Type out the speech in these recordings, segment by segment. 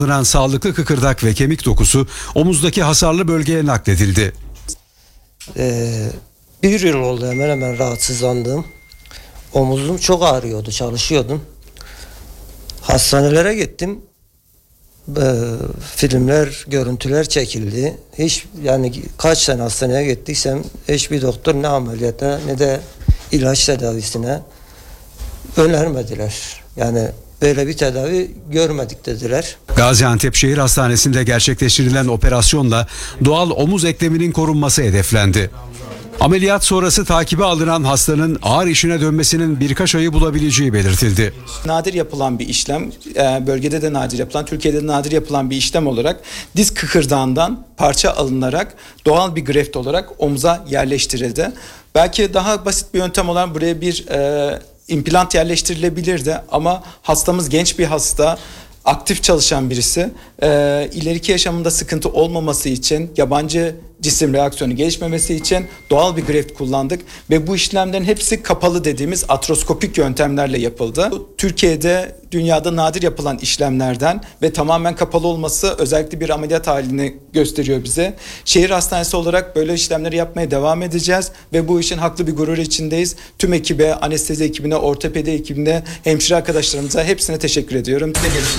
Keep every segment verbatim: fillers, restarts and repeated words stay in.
Alınan sağlıklı kıkırdak ve kemik dokusu omuzdaki hasarlı bölgeye nakledildi. Ee, bir yıl oldu hemen hemen rahatsızlandım. Omuzum çok ağrıyordu, çalışıyordum. Hastanelere gittim. Ee, filmler, görüntüler çekildi. Hiç yani kaç tane hastaneye gittiysem hiçbir doktor ne ameliyata ne de ilaç tedavisine önermediler. Yani böyle bir tedavi görmedik dediler. Gaziantep Şehir Hastanesi'nde gerçekleştirilen operasyonla doğal omuz ekleminin korunması hedeflendi. Ameliyat sonrası takibe alınan hastanın ağır işine dönmesinin birkaç ayı bulabileceği belirtildi. Nadir yapılan bir işlem, bölgede de nadir yapılan, Türkiye'de de nadir yapılan bir işlem olarak diz kıkırdağından parça alınarak doğal bir greft olarak omuza yerleştirildi. Belki daha basit bir yöntem olan buraya bir e, implant yerleştirilebilirdi ama hastamız genç bir hasta. Aktif çalışan birisi, e, ileriki yaşamında sıkıntı olmaması için, yabancı cisim reaksiyonu gelişmemesi için doğal bir greft kullandık ve bu işlemlerin hepsi kapalı dediğimiz atroskopik yöntemlerle yapıldı. Bu, Türkiye'de, dünyada nadir yapılan işlemlerden ve tamamen kapalı olması özellikle bir ameliyat halini gösteriyor bize. Şehir hastanesi olarak böyle işlemleri yapmaya devam edeceğiz ve bu işin haklı bir gurur içindeyiz. Tüm ekibe, anestezi ekibine, ortopedi ekibine, hemşire arkadaşlarımıza hepsine teşekkür ediyorum.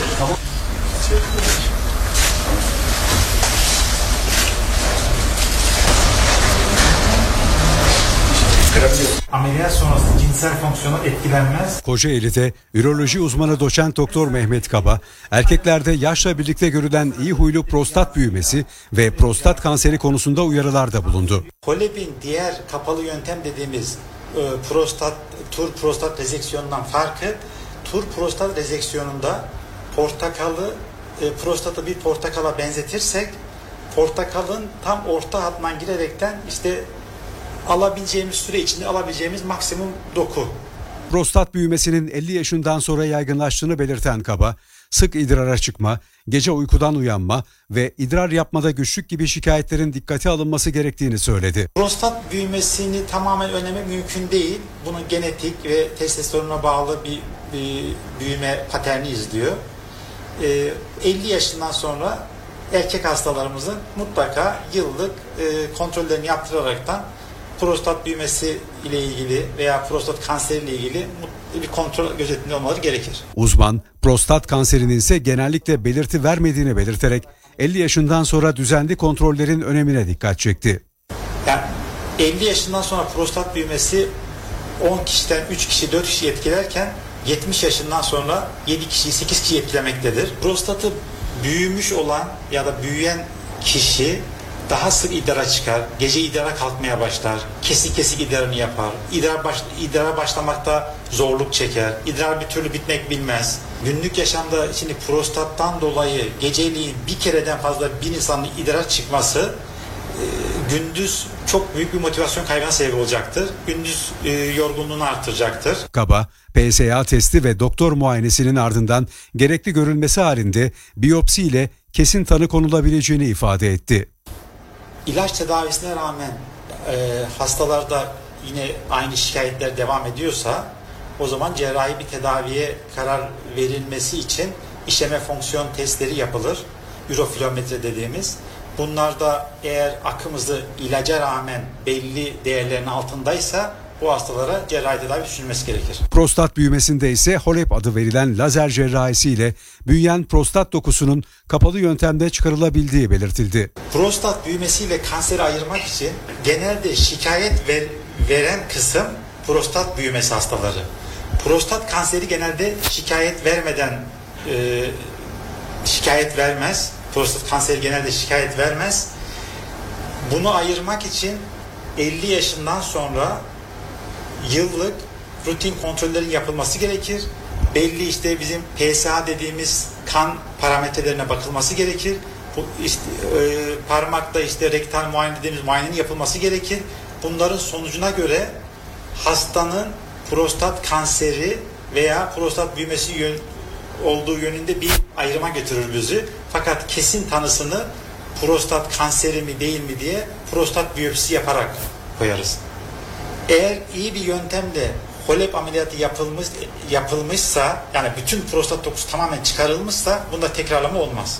Ameliyat sonrası cinsel fonksiyonu etkilenmez. Kocaeli'de üroloji uzmanı doçent doktor Mehmet Kaba, erkeklerde yaşla birlikte görülen iyi huylu prostat büyümesi ve prostat kanseri konusunda uyarılarda bulundu. Holeb'in diğer kapalı yöntem dediğimiz e, prostat, tur prostat rezeksiyonundan farkı, tur prostat rezeksiyonunda portakalı, e, prostatı bir portakala benzetirsek, portakalın tam orta hatından girerekten işte alabileceğimiz süre içinde alabileceğimiz maksimum doku. Prostat büyümesinin elli yaşından sonra yaygınlaştığını belirten Kaba, sık idrara çıkma, gece uykudan uyanma ve idrar yapmada güçlük gibi şikayetlerin dikkate alınması gerektiğini söyledi. Prostat büyümesini tamamen önlemek mümkün değil. Bunun genetik ve testosterona bağlı bir, bir büyüme paterni izliyor. Ee, elli yaşından sonra erkek hastalarımızın mutlaka yıllık e, kontrollerini yaptıraraktan prostat büyümesi ile ilgili veya prostat kanseri ile ilgili bir kontrol gözetiminde olmaları gerekir. Uzman, prostat kanserinin ise genellikle belirti vermediğini belirterek elli yaşından sonra düzenli kontrollerin önemine dikkat çekti. Yani elli yaşından sonra prostat büyümesi on kişiden üç kişi dört kişi etkilerken yetmiş yaşından sonra yedi kişi sekiz kişi etkilemektedir. Prostatı büyümüş olan ya da büyüyen kişi daha sık idrara çıkar, gece idrara kalkmaya başlar, kesik kesik idrarını yapar, idrar baş, idrara başlamakta zorluk çeker, idrar bir türlü bitmek bilmez. Günlük yaşamda şimdi prostattan dolayı geceliğin bir kereden fazla bir insanın idrar çıkması e, gündüz çok büyük bir motivasyon kaybına sebep olacaktır. Gündüz e, yorgunluğunu artıracaktır. Kaba, P S A testi ve doktor muayenesinin ardından gerekli görülmesi halinde biyopsi ile kesin tanı konulabileceğini ifade etti. İlaç tedavisine rağmen e, hastalarda yine aynı şikayetler devam ediyorsa o zaman cerrahi bir tedaviye karar verilmesi için işeme fonksiyon testleri yapılır. Ürofilometre dediğimiz. Bunlarda eğer akım hızı ilaca rağmen belli değerlerin altındaysa bu hastalara cerrahi tedavi düşünülmesi gerekir. Prostat büyümesinde ise HOLEP adı verilen lazer cerrahisiyle büyüyen prostat dokusunun kapalı yöntemde çıkarılabildiği belirtildi. Prostat büyümesiyle kanseri ayırmak için genelde şikayet ver, veren kısım prostat büyümesi hastaları. Prostat kanseri genelde şikayet vermeden e, şikayet vermez. Prostat kanseri genelde şikayet vermez. Bunu ayırmak için elli yaşından sonra yıllık rutin kontrollerin yapılması gerekir. Belli işte bizim P S A dediğimiz kan parametrelerine bakılması gerekir. Bu işte, e, parmakta işte rektal muayene dediğimiz muayenenin yapılması gerekir. Bunların sonucuna göre hastanın prostat kanseri veya prostat büyümesi yön, olduğu yönünde bir ayrıma götürür bizi. Fakat kesin tanısını prostat kanseri mi değil mi diye prostat biyopsisi yaparak koyarız. Eğer iyi bir yöntemle HOLEP ameliyatı yapılmış yapılmışsa, yani bütün prostat dokusu tamamen çıkarılmışsa bunda tekrarlama olmaz.